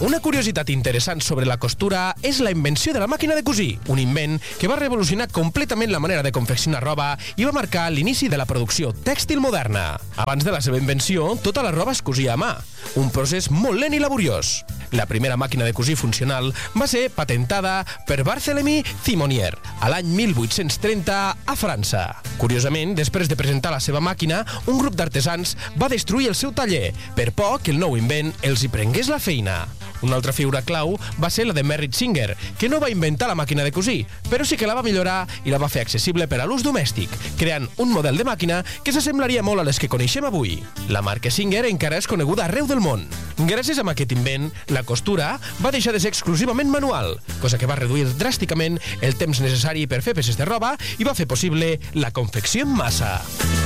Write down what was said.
Una curiositat interessant sobre la costura és la invenció de la màquina de cosir, un invent que va revolucionar completament la manera de confeccionar roba i va marcar l'inici de la producció tèxtil moderna. Abans de la seva invenció, tota la roba es cosia a mà, un procés molt lent i laboriós. La primera màquina de cosir funcional va ser patentada per Barthélemy Thimonier a l'any 1830 a França. Curiosament, després de presentar la seva màquina, un grup d'artesans va destruir el seu taller per por que el nou invent els hi prengués la feina. Una altra figura clau va ser la de Merritt Singer, que no va inventar la màquina de cosir, però sí que la va millorar i la va fer accessible per a l'ús domèstic, creant un model de màquina que s'assemblaria molt a les que coneixem avui. La marca Singer encara és coneguda arreu del món. Gràcies a aquest invent, la costura va deixar de ser exclusivament manual, cosa que va reduir dràsticament el temps necessari per fer peces de roba i va fer possible la confecció en massa.